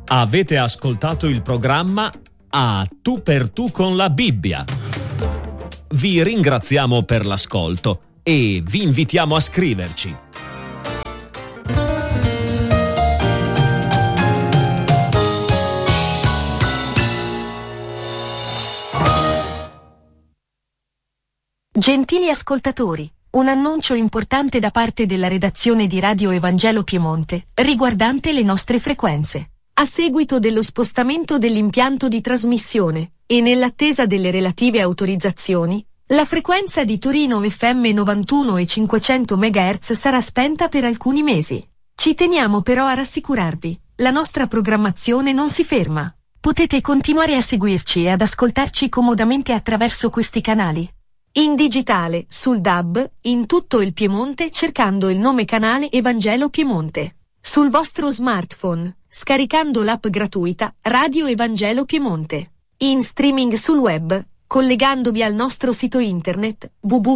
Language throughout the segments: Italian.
Avete ascoltato il programma A Tu per Tu con la Bibbia. Vi ringraziamo per l'ascolto e vi invitiamo a scriverci. Gentili ascoltatori, un annuncio importante da parte della redazione di Radio Evangelo Piemonte, riguardante le nostre frequenze. A seguito dello spostamento dell'impianto di trasmissione, e nell'attesa delle relative autorizzazioni, la frequenza di Torino FM 91 e 500 MHz sarà spenta per alcuni mesi. Ci teniamo però a rassicurarvi, la nostra programmazione non si ferma. Potete continuare a seguirci e ad ascoltarci comodamente attraverso questi canali. In digitale, sul DAB, in tutto il Piemonte cercando il nome canale Evangelo Piemonte. Sul vostro smartphone, scaricando l'app gratuita Radio Evangelo Piemonte. In streaming sul web, collegandovi al nostro sito internet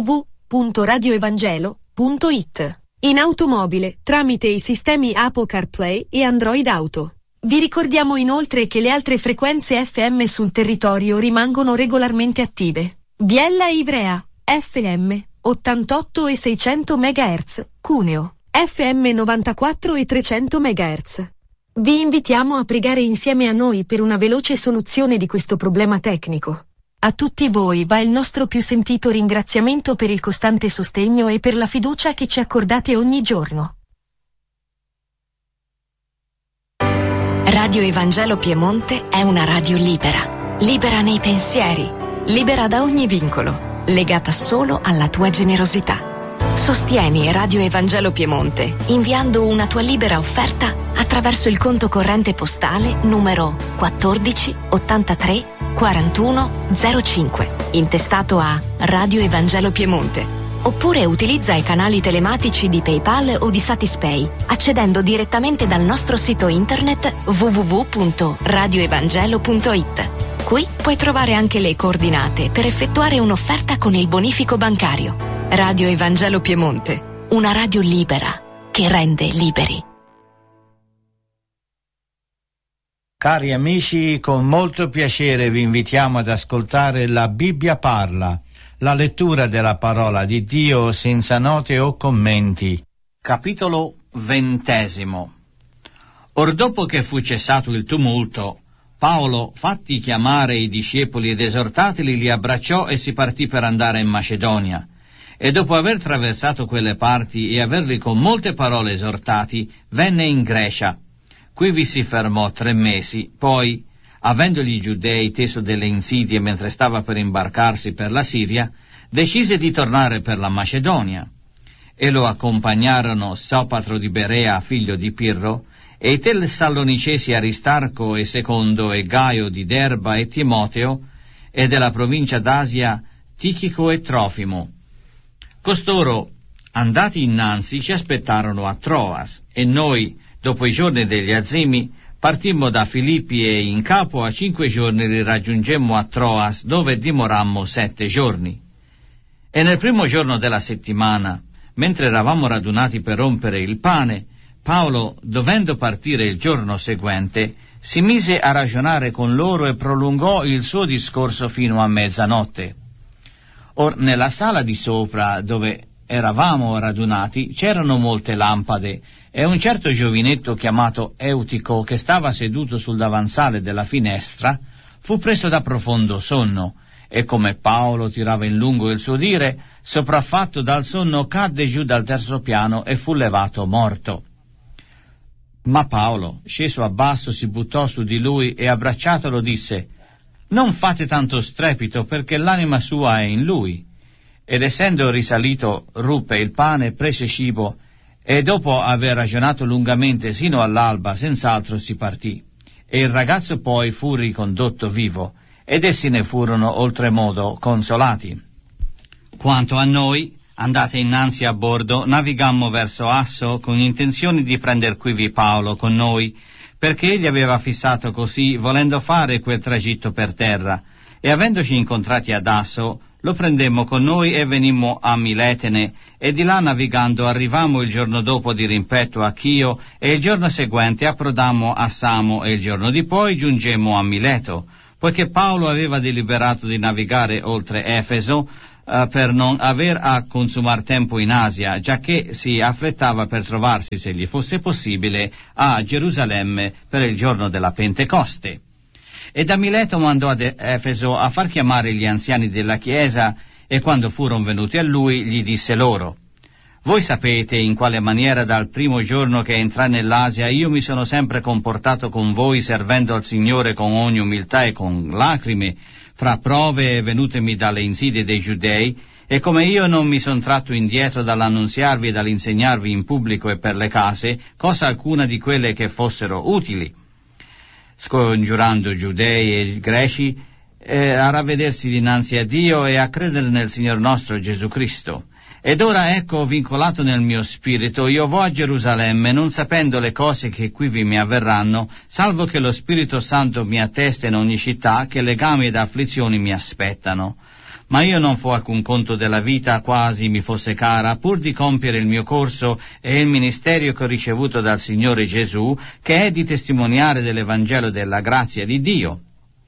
www.radioevangelo.it. In automobile, tramite i sistemi Apple CarPlay e Android Auto. Vi ricordiamo inoltre che le altre frequenze FM sul territorio rimangono regolarmente attive. Biella e Ivrea, FM, 88 e 600 MHz, Cuneo, FM 94 e 300 MHz. Vi invitiamo a pregare insieme a noi per una veloce soluzione di questo problema tecnico. A tutti voi va il nostro più sentito ringraziamento per il costante sostegno e per la fiducia che ci accordate ogni giorno. Radio Evangelo Piemonte è una radio libera, libera nei pensieri, libera da ogni vincolo, legata solo alla tua generosità. Sostieni Radio Evangelo Piemonte inviando una tua libera offerta attraverso il conto corrente postale numero 14 83 41 05, intestato a Radio Evangelo Piemonte. Oppure utilizza i canali telematici di PayPal o di Satispay, accedendo direttamente dal nostro sito internet www.radioevangelo.it. Qui puoi trovare anche le coordinate per effettuare un'offerta con il bonifico bancario. Radio Evangelo Piemonte, una radio libera che rende liberi. Cari amici, con molto piacere vi invitiamo ad ascoltare La Bibbia parla, la lettura della parola di Dio senza note o commenti. Capitolo 20. Or dopo che fu cessato il tumulto, Paolo, fatti chiamare i discepoli ed esortatili, li abbracciò e si partì per andare in Macedonia. E dopo aver attraversato quelle parti e averli con molte parole esortati, venne in Grecia. Qui vi si fermò 3 mesi, poi, avendogli i giudei teso delle insidie mentre stava per imbarcarsi per la Siria, decise di tornare per la Macedonia. E lo accompagnarono Sopatro di Berea, figlio di Pirro, e i Tessalonicesi Aristarco e Secondo e Gaio di Derba e Timoteo, e della provincia d'Asia Tichico e Trofimo. Costoro, andati innanzi, ci aspettarono a Troas, e noi, dopo i giorni degli azimi, partimmo da Filippi e in capo a 5 giorni li raggiungemmo a Troas, dove dimorammo 7 giorni. E nel primo giorno della settimana, mentre eravamo radunati per rompere il pane, Paolo, dovendo partire il giorno seguente, si mise a ragionare con loro e prolungò il suo discorso fino a mezzanotte. Or nella sala di sopra, dove eravamo radunati, c'erano molte lampade, e un certo giovinetto chiamato Eutico, che stava seduto sul davanzale della finestra, fu preso da profondo sonno, e come Paolo tirava in lungo il suo dire, sopraffatto dal sonno cadde giù dal terzo piano e fu levato morto. Ma Paolo, sceso a basso, si buttò su di lui e abbracciatolo disse: «Non fate tanto strepito, perché l'anima sua è in lui». Ed essendo risalito, ruppe il pane, prese cibo, e dopo aver ragionato lungamente sino all'alba, senz'altro si partì. E il ragazzo poi fu ricondotto vivo, ed essi ne furono oltremodo consolati. Quanto a noi, andate innanzi a bordo, navigammo verso Asso con intenzione di prender quivi Paolo con noi, perché egli aveva fissato così, volendo fare quel tragitto per terra, e avendoci incontrati ad Asso, Lo prendemmo con noi e venimmo a Miletene, e di là navigando arrivammo il giorno dopo di rimpetto a Chio, e il giorno seguente approdammo a Samo, e il giorno di poi giungemmo a Mileto, poiché Paolo aveva deliberato di navigare oltre Efeso, per non aver a consumar tempo in Asia, giacché si affrettava per trovarsi, se gli fosse possibile, a Gerusalemme per il giorno della Pentecoste. E da Mileto mandò ad Efeso a far chiamare gli anziani della chiesa, e quando furono venuti a lui gli disse loro: voi sapete in quale maniera dal primo giorno che entrai nell'Asia io mi sono sempre comportato con voi, servendo al Signore con ogni umiltà e con lacrime, fra prove venutemi dalle insidie dei giudei, e come io non mi son tratto indietro dall'annunziarvi e dall'insegnarvi in pubblico e per le case cosa alcuna di quelle che fossero utili, scongiurando giudei e greci a ravvedersi dinanzi a Dio e a credere nel Signor nostro Gesù Cristo. Ed ora ecco, vincolato nel mio spirito, io vo a Gerusalemme, non sapendo le cose che qui vi mi avverranno, salvo che lo Spirito Santo mi attesta in ogni città che legami ed afflizioni mi aspettano. Ma io non fo alcun conto della vita quasi mi fosse cara, pur di compiere il mio corso e il ministerio che ho ricevuto dal Signore Gesù, che è di testimoniare dell'Evangelo della grazia di Dio.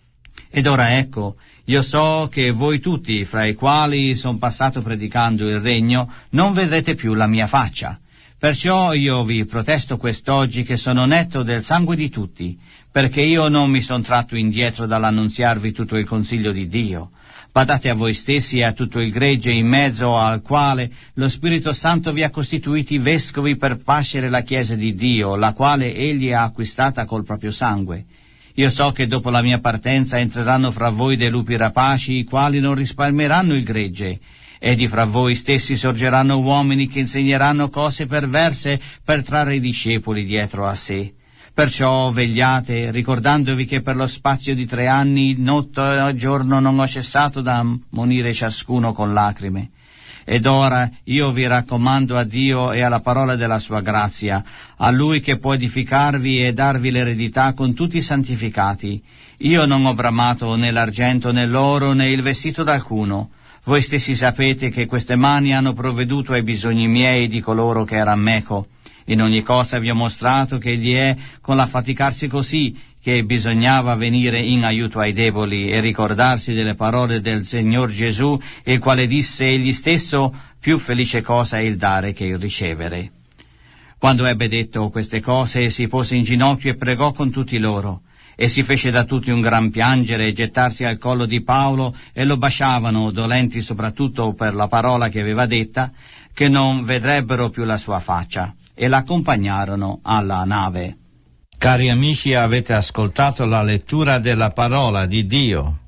Ed ora ecco, io so che voi tutti, fra i quali son passato predicando il regno, non vedrete più la mia faccia. Perciò io vi protesto quest'oggi che sono netto del sangue di tutti, perché io non mi son tratto indietro dall'annunziarvi tutto il consiglio di Dio. Badate a voi stessi e a tutto il gregge in mezzo al quale lo Spirito Santo vi ha costituiti vescovi per pascere la Chiesa di Dio, la quale egli ha acquistata col proprio sangue. Io so che dopo la mia partenza entreranno fra voi dei lupi rapaci, i quali non risparmieranno il gregge, e di fra voi stessi sorgeranno uomini che insegneranno cose perverse per trarre i discepoli dietro a sé. Perciò vegliate, ricordandovi che per lo spazio di 3 anni, notte e giorno, non ho cessato da ammonire ciascuno con lacrime. Ed ora io vi raccomando a Dio e alla parola della sua grazia, a Lui che può edificarvi e darvi l'eredità con tutti i santificati. Io non ho bramato né l'argento né l'oro né il vestito d'alcuno. Voi stessi sapete che queste mani hanno provveduto ai bisogni miei e di coloro che eran meco. In ogni cosa vi ho mostrato che egli è con l'affaticarsi così, che bisognava venire in aiuto ai deboli e ricordarsi delle parole del Signor Gesù, il quale disse egli stesso: più felice cosa è il dare che il ricevere. Quando ebbe detto queste cose si pose in ginocchio e pregò con tutti loro, e si fece da tutti un gran piangere e gettarsi al collo di Paolo, e lo baciavano, dolenti soprattutto per la parola che aveva detta, che non vedrebbero più la sua faccia, e l'accompagnarono alla nave. Cari amici, avete ascoltato la lettura della parola di Dio.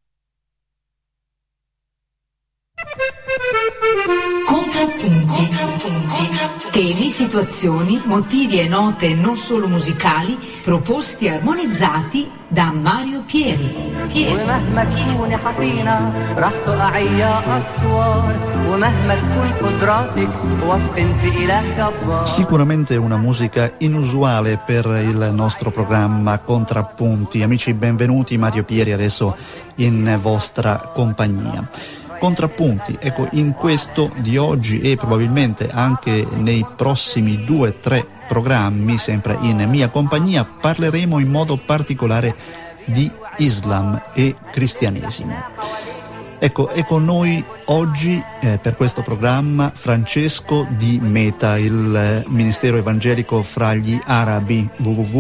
Contrappunti. Temi, situazioni, motivi e note non solo musicali, proposti e armonizzati da Mario Pieri. Sicuramente una musica inusuale per il nostro programma Contrappunti. Amici, benvenuti, Mario Pieri adesso in vostra compagnia. Contrappunti, ecco, in questo di oggi e probabilmente anche nei prossimi 2-3 programmi, sempre in mia compagnia, parleremo in modo particolare di Islam e cristianesimo. Ecco, è con noi oggi per questo programma Francesco di Meta, il Ministero Evangelico fra gli Arabi.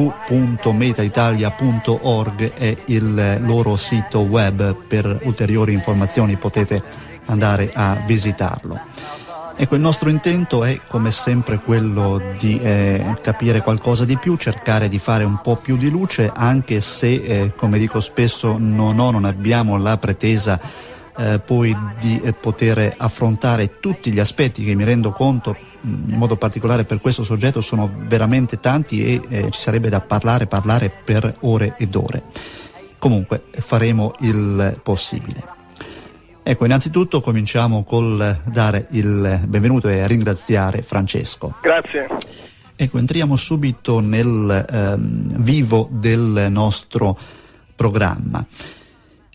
www.metaitalia.org è il loro sito web, per ulteriori informazioni potete andare a visitarlo. Ecco, il nostro intento è come sempre quello di capire qualcosa di più, cercare di fare un po' più di luce, anche se, come dico spesso, non abbiamo la pretesa poi di poter affrontare tutti gli aspetti che, mi rendo conto, in modo particolare per questo soggetto, sono veramente tanti e ci sarebbe da parlare per ore ed ore. Comunque faremo il possibile. Ecco, innanzitutto cominciamo col dare il benvenuto e ringraziare Francesco. Grazie. Ecco, entriamo subito nel vivo del nostro programma.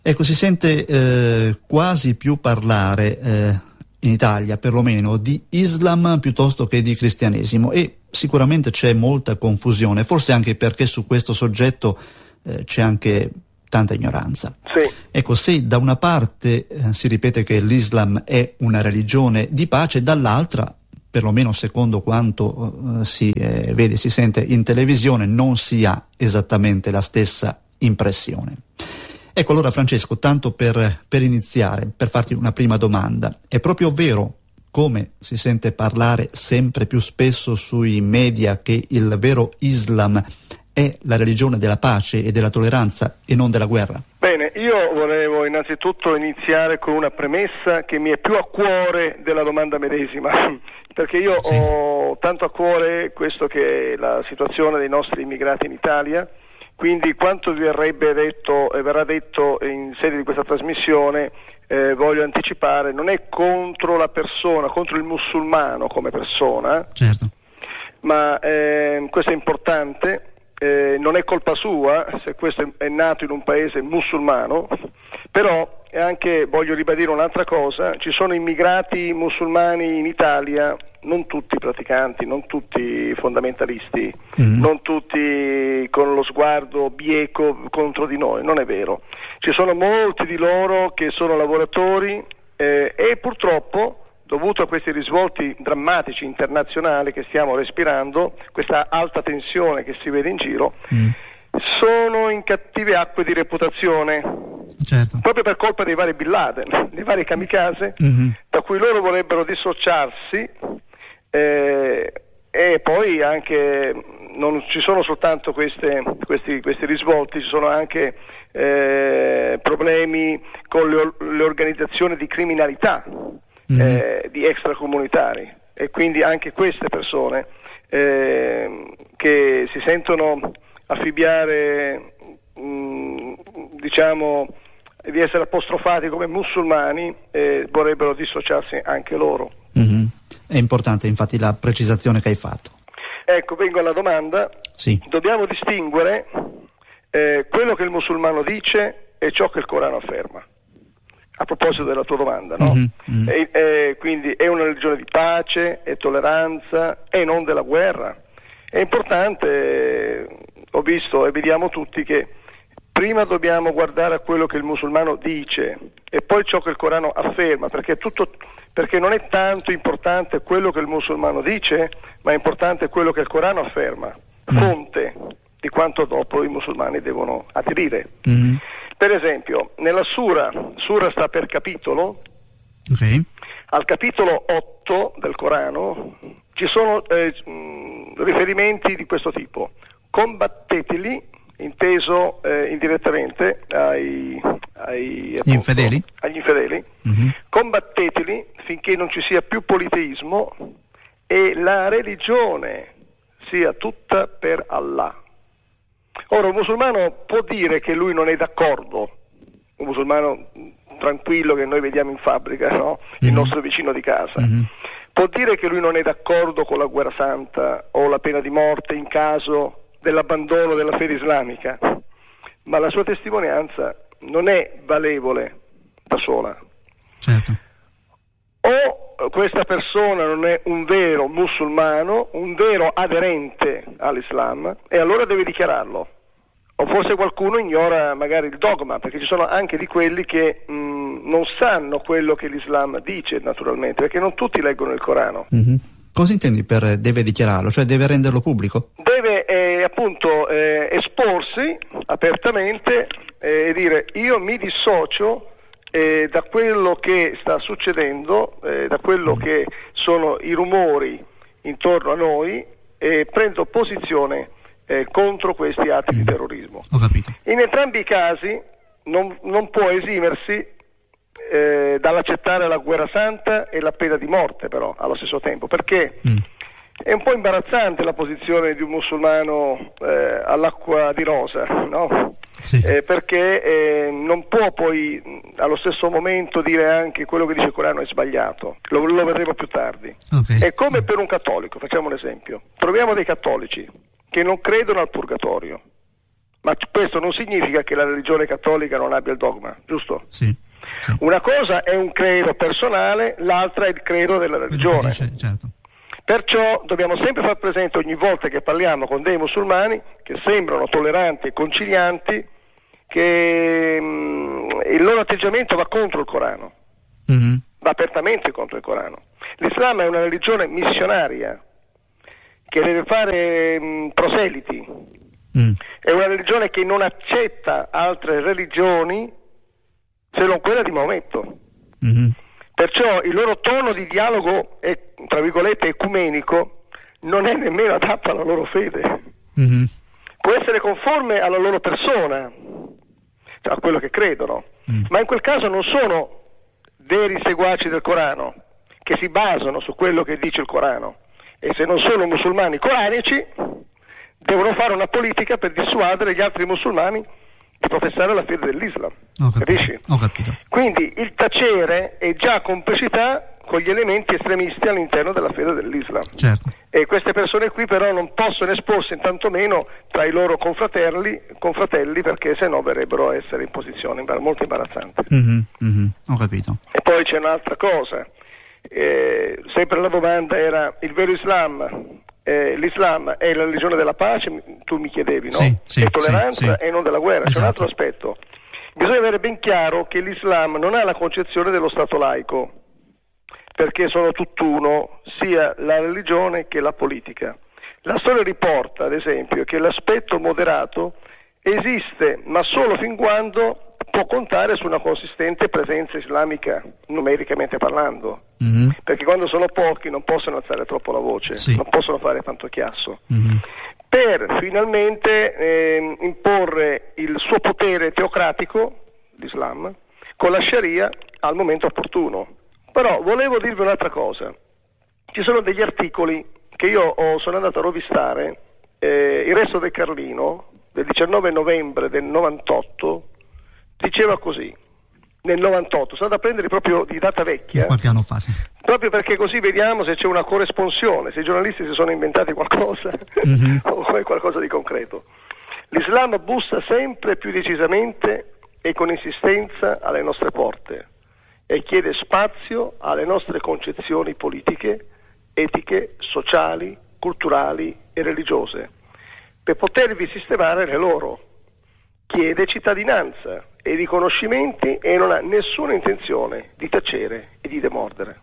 Ecco, si sente quasi più parlare in Italia perlomeno di Islam piuttosto che di cristianesimo, e sicuramente c'è molta confusione, forse anche perché su questo soggetto c'è anche tanta ignoranza. Sì. Ecco, se da una parte si ripete che l'Islam è una religione di pace, dall'altra, perlomeno secondo quanto si vede, si sente in televisione, non si ha esattamente la stessa impressione. Ecco, allora Francesco, tanto per iniziare, per farti una prima domanda, è proprio vero, come si sente parlare sempre più spesso sui media, che il vero Islam è la religione della pace e della tolleranza e non della guerra? Bene, io volevo innanzitutto iniziare con una premessa che mi è più a cuore della domanda medesima, perché io ho tanto a cuore questo che è la situazione dei nostri immigrati in Italia. Quindi quanto verrebbe detto e verrà detto in sede di questa trasmissione, voglio anticipare, non è contro la persona, contro il musulmano come persona, certo, ma questo è importante, non è colpa sua se questo è nato in un paese musulmano, però anche voglio ribadire un'altra cosa: ci sono immigrati musulmani in Italia, non tutti praticanti, non tutti fondamentalisti, non tutti con lo sguardo bieco contro di noi, non è vero. Ci sono molti di loro che sono lavoratori e purtroppo, dovuto a questi risvolti drammatici internazionali che stiamo respirando, questa alta tensione che si vede in giro, sono in cattive acque di reputazione, certo, proprio per colpa dei vari Bin Laden, dei vari kamikaze, da cui loro vorrebbero dissociarsi. E poi anche non ci sono soltanto questi risvolti, ci sono anche problemi con le organizzazioni di criminalità, di extracomunitari, e quindi anche queste persone che si sentono affibbiare, diciamo, di essere apostrofati come musulmani, vorrebbero dissociarsi anche loro. È importante infatti la precisazione che hai fatto. Ecco, vengo alla domanda. Sì. Dobbiamo distinguere quello che il musulmano dice e ciò che il Corano afferma. A proposito della tua domanda, no? Quindi è una religione di pace e tolleranza e non della guerra. È importante, ho visto e vediamo tutti che prima dobbiamo guardare a quello che il musulmano dice e poi ciò che il Corano afferma, perché non è tanto importante quello che il musulmano dice, ma è importante quello che il Corano afferma, fonte di quanto dopo i musulmani devono aderire. Per esempio, nella Sura sta per capitolo, al capitolo 8 del Corano ci sono riferimenti di questo tipo: combatteteli, inteso indirettamente agli infedeli, combatteteli finché non ci sia più politeismo e la religione sia tutta per Allah. Ora, un musulmano può dire che lui non è d'accordo, un musulmano tranquillo che noi vediamo in fabbrica, no? Il nostro vicino di casa, può dire che lui non è d'accordo con la guerra santa o la pena di morte in caso dell'abbandono della fede islamica, ma la sua testimonianza non è valevole da sola. Certo. O questa persona non è un vero musulmano, un vero aderente all'Islam, e allora deve dichiararlo. O forse qualcuno ignora magari il dogma, perché ci sono anche di quelli che non sanno quello che l'Islam dice, naturalmente, perché non tutti leggono il Corano. Cosa intendi per deve dichiararlo? Cioè deve renderlo pubblico? Deve appunto esporsi apertamente e dire: io mi dissocio da quello che sta succedendo, da quello che sono i rumori intorno a noi, e prendo posizione contro questi atti di terrorismo. Ho capito. In entrambi i casi non può esimersi dall'accettare la guerra santa e la pena di morte, però allo stesso tempo, perché è un po' imbarazzante la posizione di un musulmano all'acqua di rosa, no? Sì. Perché non può poi allo stesso momento dire anche quello che dice il Corano è sbagliato, lo vedremo più tardi. Okay. È come per un cattolico, facciamo un esempio: troviamo dei cattolici che non credono al purgatorio, Ma questo non significa che la religione cattolica non abbia il dogma, giusto? Sì. Una cosa è un credo personale, l'altra è il credo della religione. Certo. Perciò dobbiamo sempre far presente ogni volta che parliamo con dei musulmani che sembrano tolleranti e concilianti che il loro atteggiamento va contro il Corano, va apertamente contro il Corano. L'Islam è una religione missionaria che deve fare proseliti, è una religione che non accetta altre religioni se non quella di Maometto. Perciò il loro tono di dialogo è, tra virgolette, ecumenico, non è nemmeno adatto alla loro fede. Può essere conforme alla loro persona, cioè a quello che credono, ma in quel caso non sono veri seguaci del Corano, che si basano su quello che dice il Corano, e se non sono musulmani coranici devono fare una politica per dissuadere gli altri musulmani di professare la fede dell'Islam. Capisci? Ho capito. Quindi il tacere è già complicità con gli elementi estremisti all'interno della fede dell'Islam. Certo. E queste persone qui però non possono esporsi intantomeno tra i loro confratelli, perché sennò verrebbero a essere in posizione molto imbarazzante. Ho capito. E poi c'è un'altra cosa, sempre la domanda era: il vero Islam, l'Islam è la religione della pace, tu mi chiedevi, no? Sì, e tolleranza sì. e non della guerra. Esatto. C'è un altro aspetto, bisogna avere ben chiaro che l'Islam non ha la concezione dello Stato laico, perché sono tutt'uno sia la religione che la politica. La storia riporta, ad esempio, che l'aspetto moderato esiste, ma solo fin quando può contare su una consistente presenza islamica, numericamente parlando, perché quando sono pochi non possono alzare troppo la voce, non possono fare tanto chiasso, per finalmente imporre il suo potere teocratico, l'Islam, con la Sharia al momento opportuno. Però volevo dirvi un'altra cosa: ci sono degli articoli che io sono andato a rovistare, il Resto del Carlino del 19 novembre del 98 diceva così, nel 98, sono andato a prendere proprio di data vecchia, qualche anno fa, sì. Proprio perché così vediamo se c'è una corresponsione, se i giornalisti si sono inventati qualcosa o è qualcosa di concreto. L'Islam bussa sempre più decisamente e con insistenza alle nostre porte e chiede spazio alle nostre concezioni politiche, etiche, sociali, culturali e religiose, per potervi sistemare le loro. Chiede cittadinanza e riconoscimenti e non ha nessuna intenzione di tacere e di demordere.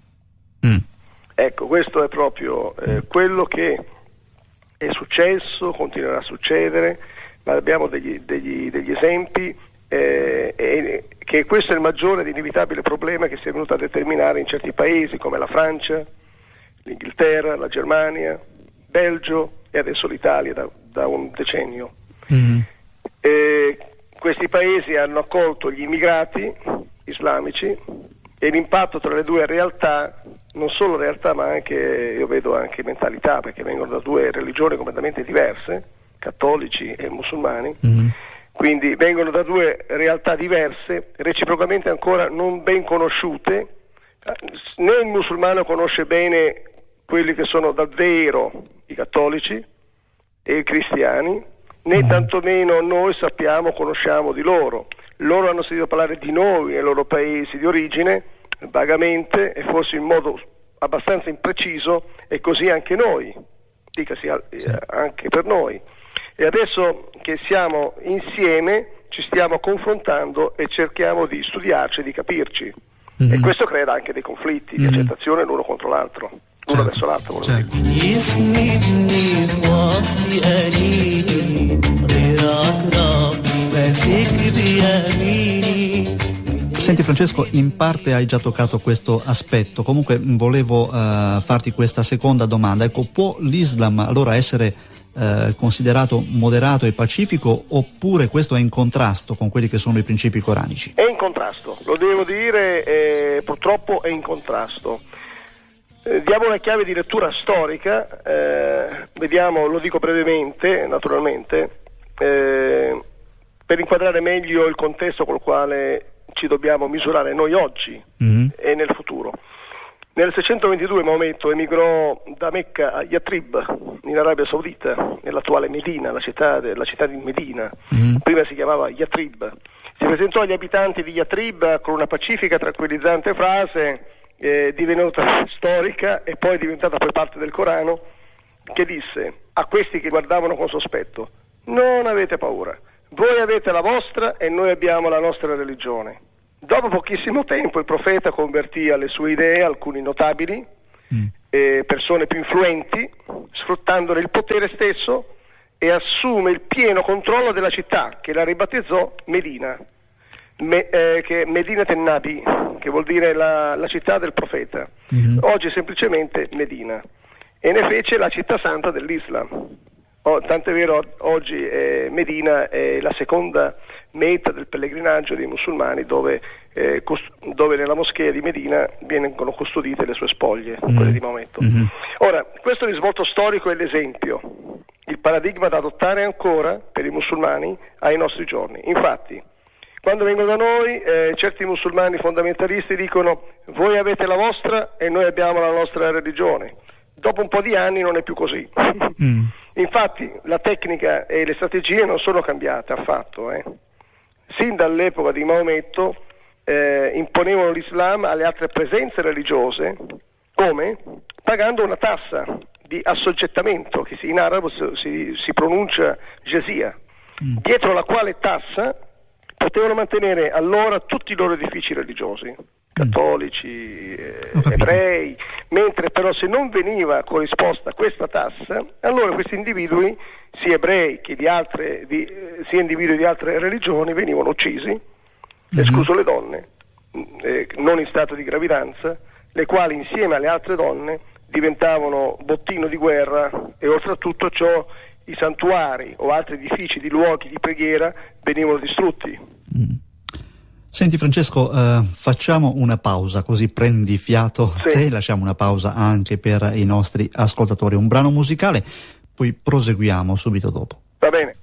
Ecco, questo è proprio quello che è successo, continuerà a succedere, ma abbiamo degli esempi, che questo è il maggiore ed inevitabile problema che si è venuto a determinare in certi paesi come la Francia, l'Inghilterra, la Germania, Belgio e adesso l'Italia da un decennio. Questi paesi hanno accolto gli immigrati islamici e l'impatto tra le due realtà, non solo realtà ma anche, io vedo anche mentalità, perché vengono da due religioni completamente diverse, cattolici e musulmani, quindi vengono da due realtà diverse, reciprocamente ancora non ben conosciute, né il musulmano conosce bene quelli che sono davvero i cattolici e i cristiani, né tantomeno noi conosciamo di loro. Loro hanno sentito parlare di noi nei loro paesi di origine, vagamente e forse in modo abbastanza impreciso, e così anche noi, dicasi anche per noi. E adesso che siamo insieme ci stiamo confrontando e cerchiamo di studiarci e di capirci. E questo crea anche dei conflitti di accettazione l'uno contro l'altro, l'uno verso l'altro. Senti Francesco, in parte hai già toccato questo aspetto, comunque volevo farti questa seconda domanda. Ecco, può l'Islam allora essere considerato moderato e pacifico, oppure questo è in contrasto con quelli che sono i principi coranici? È in contrasto, lo devo dire, purtroppo è in contrasto. Diamo una chiave di lettura storica, vediamo, lo dico brevemente, naturalmente, per inquadrare meglio il contesto col quale ci dobbiamo misurare noi oggi e nel futuro. Nel 622 Maometto emigrò da Mecca a Yatrib, in Arabia Saudita, nell'attuale Medina, la città di Medina. Prima si chiamava Yatrib. Si presentò agli abitanti di Yatrib con una pacifica, tranquillizzante frase, divenuta storica e poi diventata poi parte del Corano, che disse a questi che guardavano con sospetto: non avete paura, voi avete la vostra e noi abbiamo la nostra religione. Dopo pochissimo tempo il profeta convertì alle sue idee alcuni notabili, persone più influenti, sfruttandone il potere stesso, e assume il pieno controllo della città, che la ribattezzò Medina, che Medina Tennabi, che vuol dire la città del profeta. Oggi semplicemente Medina, e ne fece la città santa dell'Islam. Tant'è vero, oggi Medina è la seconda meta del pellegrinaggio dei musulmani, dove nella moschea di Medina vengono custodite le sue spoglie, quelle di Maometto. Ora, questo risvolto storico è l'esempio, il paradigma da adottare ancora per i musulmani ai nostri giorni. Infatti, quando vengono da noi, certi musulmani fondamentalisti dicono: voi avete la vostra e noi abbiamo la nostra religione. Dopo un po' di anni non è più così. Infatti la tecnica e le strategie non sono cambiate affatto. Sin dall'epoca di Maometto imponevano l'Islam alle altre presenze religiose, come? Pagando una tassa di assoggettamento, che in arabo si pronuncia jizya, dietro la quale tassa potevano mantenere allora tutti i loro edifici religiosi, cattolici, ebrei, mentre però se non veniva corrisposta questa tassa, allora questi individui, sia ebrei che sia individui di altre religioni, venivano uccisi, escluso le donne, non in stato di gravidanza, le quali insieme alle altre donne diventavano bottino di guerra, e oltre a tutto ciò i santuari o altri edifici di luoghi di preghiera venivano distrutti. Senti Francesco, facciamo una pausa, così prendi fiato te, lasciamo una pausa anche per i nostri ascoltatori, un brano musicale, poi proseguiamo subito dopo. Va bene.